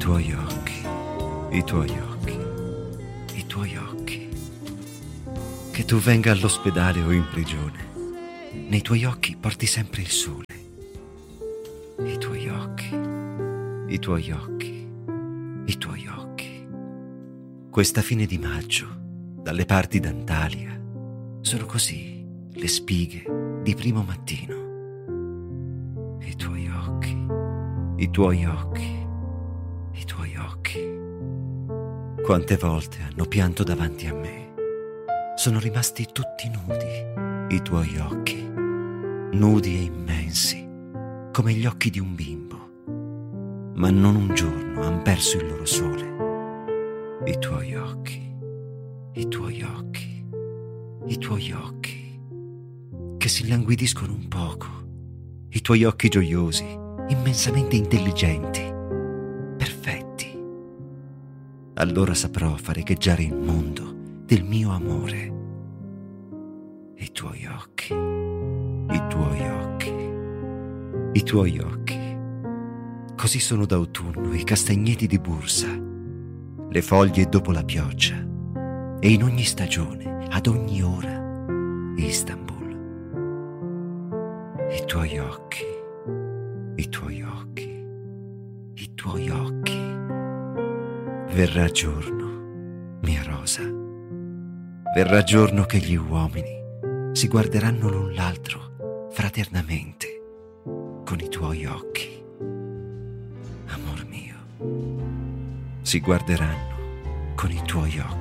tuoi occhi, i tuoi occhi, i tuoi occhi. Che tu venga all'ospedale o in prigione, nei tuoi occhi porti sempre il sole. I tuoi occhi, i tuoi occhi, i tuoi occhi. Questa fine di maggio, dalle parti d'Antalya, sono così le spighe di primo mattino. I tuoi occhi, i tuoi occhi, i tuoi occhi. Quante volte hanno pianto davanti a me. Sono rimasti tutti nudi, i tuoi occhi, nudi e immensi, come gli occhi di un bimbo. Ma non un giorno han perso il loro sole. I tuoi occhi, i tuoi occhi, i tuoi occhi, che si languidiscono un poco. I tuoi occhi gioiosi, immensamente intelligenti, perfetti. Allora saprò fare echeggiare il mondo del mio amore. I tuoi occhi, i tuoi occhi, i tuoi occhi. Così sono d'autunno i castagneti di Bursa, le foglie dopo la pioggia, e in ogni stagione, ad ogni ora, Istanbul. I tuoi occhi, i tuoi occhi, i tuoi occhi. Verrà giorno, mia rosa, verrà giorno che gli uomini si guarderanno l'un l'altro fraternamente con i tuoi occhi. Amor mio, si guarderanno con i tuoi occhi.